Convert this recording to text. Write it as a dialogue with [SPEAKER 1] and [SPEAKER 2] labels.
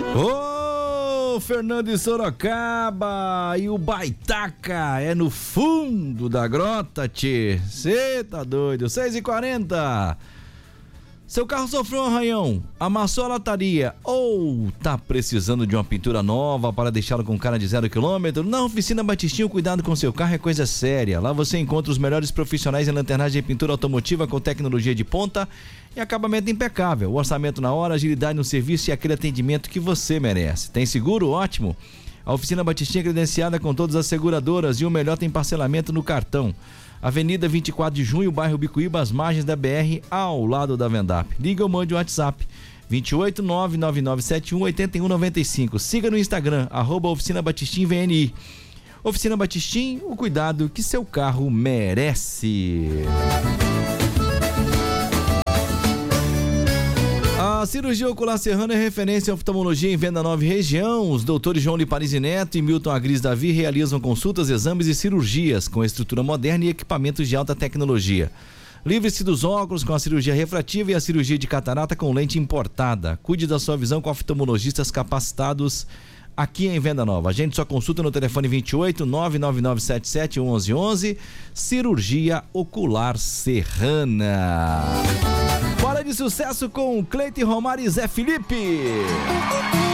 [SPEAKER 1] Ô, Fernando de Sorocaba, e o Baitaca é no fundo da grota, tchê. Cê tá doido, 6h40. Seu carro sofreu um arranhão, amassou a lataria ou tá precisando de uma pintura nova para deixá-lo com cara de 0 km? Na Oficina Batistinha, o cuidado com seu carro é coisa séria. Lá você encontra os melhores profissionais em lanternagem e pintura automotiva com tecnologia de ponta e acabamento impecável. O orçamento na hora, agilidade no serviço e aquele atendimento que você merece. Tem seguro? Ótimo! A Oficina Batistinha é credenciada com todas as seguradoras e o melhor tem parcelamento no cartão. Avenida 24 de Junho, bairro Bicuíba, às margens da BR, ao lado da Vendap. Liga ou mande o WhatsApp 28999718195. Siga no Instagram, @Oficina Batistim VNI. Oficina Batistim, o cuidado que seu carro merece. A cirurgia ocular Serrana é referência em oftalmologia em Venda Nova e região. Os doutores João Liparis Neto e Milton Agris Davi realizam consultas, exames e cirurgias com estrutura moderna e equipamentos de alta tecnologia. Livre-se dos óculos com a cirurgia refrativa e a cirurgia de catarata com lente importada. Cuide da sua visão com oftalmologistas capacitados aqui em Venda Nova. Agende sua consulta no telefone 28 99977 1111. Cirurgia ocular Serrana. Fora de sucesso com Cleiton Romário e Zé Felipe.